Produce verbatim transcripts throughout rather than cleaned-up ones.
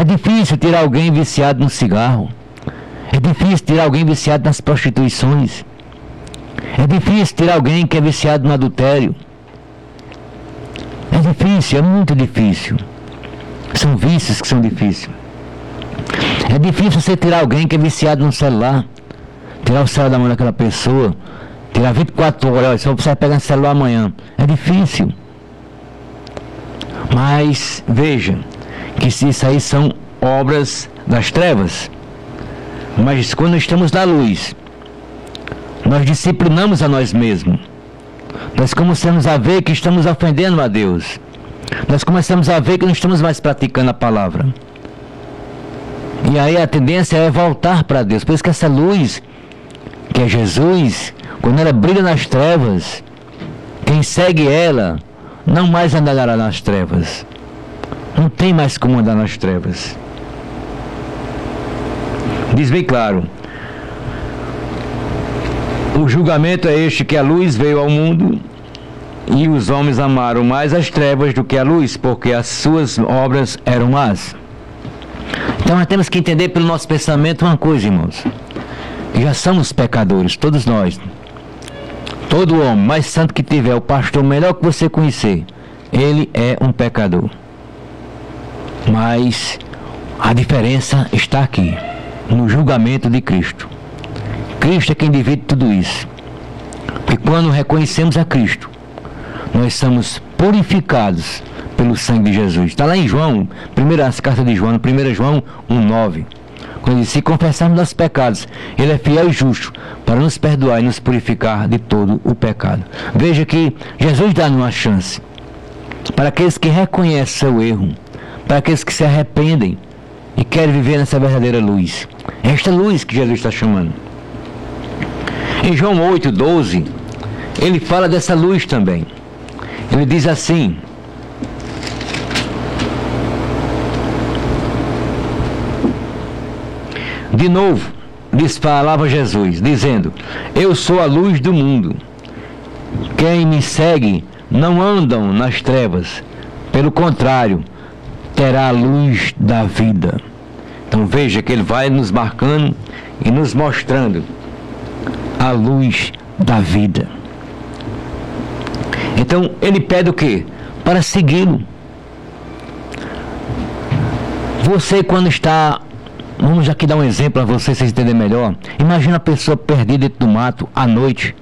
É difícil tirar alguém viciado no cigarro. É difícil tirar alguém viciado nas prostituições. É difícil tirar alguém que é viciado no adultério. É difícil, é muito difícil. São vícios que são difíceis. É difícil você tirar alguém que é viciado no celular. Tirar o celular da mão daquela pessoa. Tirar vinte e quatro horas, só você vai pegar no celular amanhã. É difícil. Mas, veja, que isso aí são obras das trevas. Mas quando estamos na luz, nós disciplinamos a nós mesmos. Nós começamos a ver que estamos ofendendo a Deus. Nós começamos a ver que não estamos mais praticando a palavra. E aí a tendência é voltar para Deus. Por isso que essa luz, que é Jesus, quando ela brilha nas trevas, quem segue ela não mais andará nas trevas. Não tem mais como andar nas trevas. Diz bem claro: o julgamento é este, que a luz veio ao mundo, e os homens amaram mais as trevas do que a luz, porque as suas obras eram más. Então nós temos que entender pelo nosso pensamento uma coisa, irmãos: que já somos pecadores, todos nós. Todo homem mais santo que tiver, o pastor melhor que você conhecer, ele é um pecador. Mas a diferença está aqui, no julgamento de Cristo. Cristo é quem divide tudo isso. E quando reconhecemos a Cristo, nós somos purificados pelo sangue de Jesus. Está lá em João, primeira carta de João, primeira João um, nove. Quando diz: se confessarmos nossos pecados, Ele é fiel e justo para nos perdoar e nos purificar de todo o pecado. Veja que Jesus dá uma chance para aqueles que reconhecem seu erro, para aqueles que se arrependem e querem viver nessa verdadeira luz. É esta luz que Jesus está chamando. Em João oito, doze, ele fala dessa luz também. Ele diz assim: de novo, lhes falava Jesus, dizendo: eu sou a luz do mundo. Quem me segue não andam nas trevas, pelo contrário, terá a luz da vida. Então veja que ele vai nos marcando e nos mostrando a luz da vida. Então ele pede o quê? Para segui-lo. Você, quando está, vamos aqui dar um exemplo para vocês, vocês entenderem melhor. Imagina a pessoa perdida dentro do mato à noite.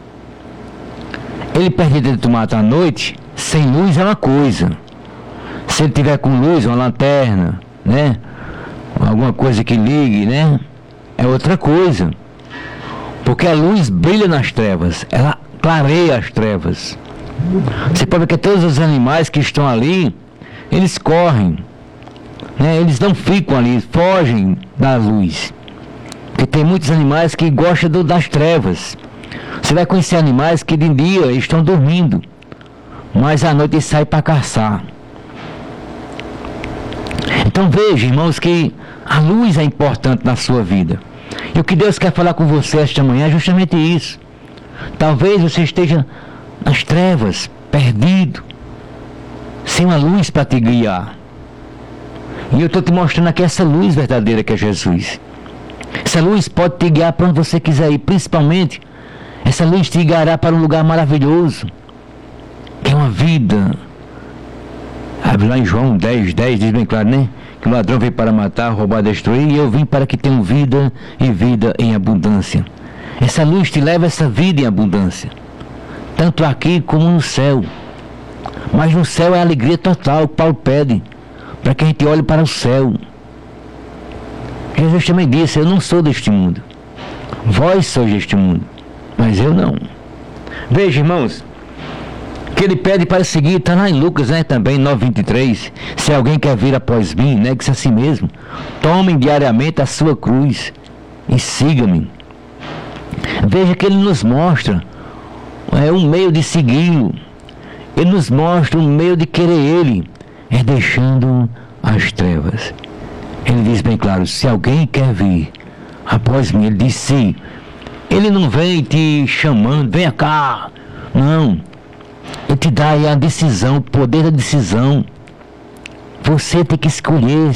Ele perdido dentro do mato à noite, sem luz é uma coisa. Se ele tiver com luz, uma lanterna, né? Alguma coisa que ligue, né? É outra coisa. Porque a luz brilha nas trevas, ela clareia as trevas. Você pode ver que todos os animais que estão ali, eles correm, né? Eles não ficam ali, fogem da luz. Porque tem muitos animais que gostam do, das trevas. Você vai conhecer animais que de dia estão dormindo, mas à noite eles saem para caçar. Então veja, irmãos, que a luz é importante na sua vida. E o que Deus quer falar com você esta manhã é justamente isso. Talvez você esteja nas trevas, perdido, sem uma luz para te guiar. E eu estou te mostrando aqui essa luz verdadeira que é Jesus. Essa luz pode te guiar para onde você quiser ir. Principalmente, essa luz te guiará para um lugar maravilhoso, que é uma vida. Abre lá em João dez, dez, diz bem claro, né? Que o ladrão veio para matar, roubar, destruir, e eu vim para que tenham vida e vida em abundância. Essa luz te leva a essa vida em abundância, tanto aqui como no céu. Mas no céu é a alegria total que Paulo pede, para que a gente olhe para o céu. Jesus também disse: eu não sou deste mundo, vós sois deste mundo, mas eu não. Veja, irmãos, que ele pede para seguir, está lá em Lucas, né, também, nove, vinte e três. Se alguém quer vir após mim, negue-se a si mesmo, tomem diariamente a sua cruz e siga-me. Veja que ele nos mostra é um meio de segui-lo. Ele nos mostra um meio de querer ele, é deixando as trevas. Ele diz bem claro: se alguém quer vir após mim, ele diz sim. Ele não vem te chamando, venha cá, não. Ele te dá aí a decisão, o poder da decisão. Você tem que escolher